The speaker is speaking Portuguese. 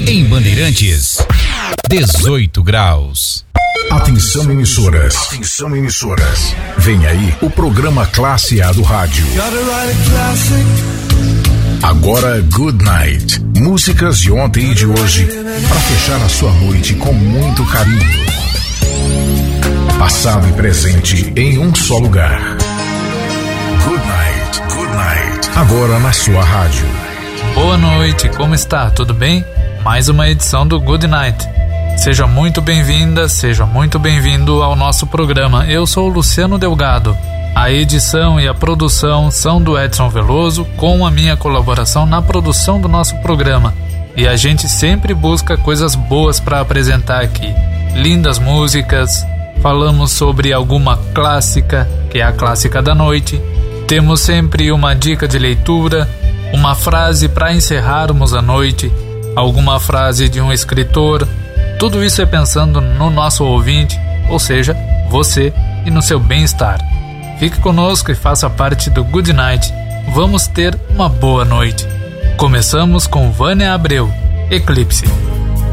Em Bandeirantes, 18 graus. Atenção emissoras. Atenção emissoras. Vem aí o programa Classe A do rádio. Agora Good Night. Músicas de ontem e de hoje para fechar a sua noite com muito carinho. Passado e presente em um só lugar. Good Night. Good Night. Agora na sua rádio. Boa noite, como está? Tudo bem? Mais uma edição do Good Night. Seja muito bem-vinda, seja muito bem-vindo ao nosso programa. Eu sou o Luciano Delgado. A edição e a produção são do Edson Veloso, com a minha colaboração na produção do nosso programa. E a gente sempre busca coisas boas para apresentar aqui. Lindas músicas, falamos sobre alguma clássica, que é a clássica da noite. Temos sempre uma dica de leitura, uma frase para encerrarmos a noite, alguma frase de um escritor. Tudo isso é pensando no nosso ouvinte, ou seja, você e no seu bem-estar. Fique conosco e faça parte do Good Night. Vamos ter uma boa noite. Começamos com Vânia Abreu, Eclipse.